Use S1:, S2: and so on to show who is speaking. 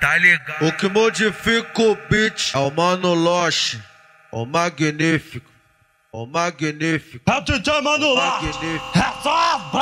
S1: Tá ligado?
S2: O que modifica o beat é o Mano Loche, o magnífico, o magnífico.
S3: É o DJ Mano Loche.
S2: Magnífico.
S3: É só